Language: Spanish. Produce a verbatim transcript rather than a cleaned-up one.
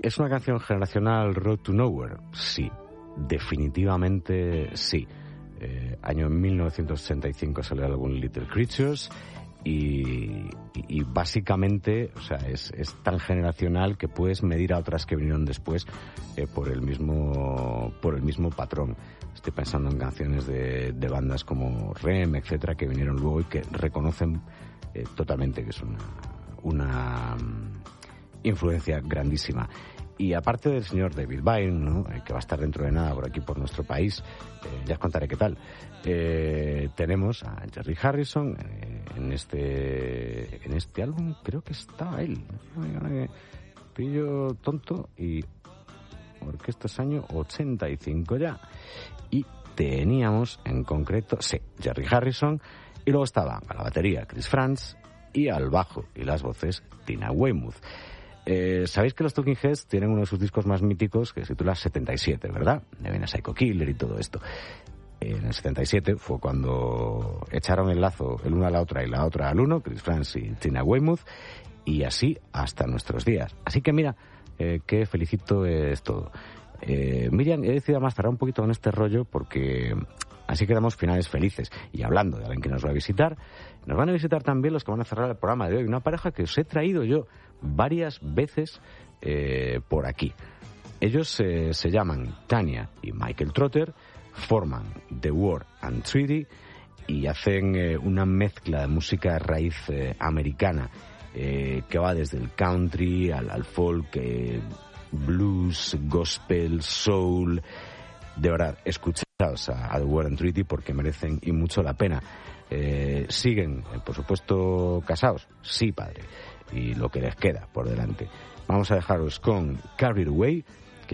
¿Es una canción generacional Road to Nowhere? Sí, definitivamente sí. Eh, año mil novecientos ochenta y cinco salió el álbum Little Creatures y, y, y básicamente, o sea, es, es tan generacional que puedes medir a otras que vinieron después eh, por el mismo por el mismo patrón. Estoy pensando en canciones de, de bandas como R E M, etcétera, que vinieron luego y que reconocen eh, totalmente que es una, una um, influencia grandísima. Y aparte del señor David Byrne, ¿no? eh, que va a estar dentro de nada por aquí, por nuestro país, eh, ya os contaré qué tal, eh, tenemos a Jerry Harrison eh, en este en este álbum, creo que estaba él. Estoy yo tonto y... porque esto es año ochenta y cinco ya. Y teníamos en concreto, sí, Jerry Harrison, y luego estaba a la batería Chris Frantz y al bajo y las voces Tina Weymouth. Eh, Sabéis que los Talking Heads tienen uno de sus discos más míticos que se titula setenta y siete, ¿verdad? De Nevena Psycho Killer y todo esto. En el setenta y siete fue cuando echaron el lazo el uno a la otra y la otra al uno, Chris Frantz y Tina Weymouth, y así hasta nuestros días. Así que mira, eh, qué felicito es todo. Eh, Miriam, he decidido más tardar un poquito con este rollo porque así quedamos finales felices. Y hablando de alguien que nos va a visitar, nos van a visitar también los que van a cerrar el programa de hoy. Una pareja que os he traído yo varias veces eh, por aquí. Ellos eh, se llaman Tanya y Michael Trotter, forman The War and Treaty y hacen eh, una mezcla de música de raíz eh, americana eh, que va desde el country al, al folk, eh, blues, gospel, soul. De verdad, escuchaos a, a The War and Treaty porque merecen y mucho la pena. Eh, siguen, eh, por supuesto, casados. Sí, padre. Y lo que les queda por delante. Vamos a dejaros con Carried Away